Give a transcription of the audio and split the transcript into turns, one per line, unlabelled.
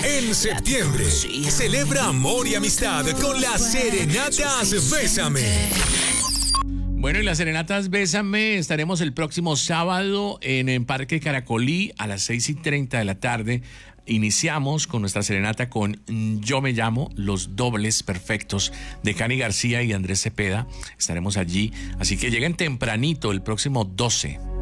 En septiembre, celebra amor y amistad con las Serenatas Bésame.
Bueno, y las Serenatas Bésame estaremos el próximo sábado en Parque Caracolí a las 6:30 de la tarde. Iniciamos con nuestra serenata con Yo Me Llamo, los dobles perfectos de Cani García y Andrés Cepeda. Estaremos allí, así que lleguen tempranito el próximo 12.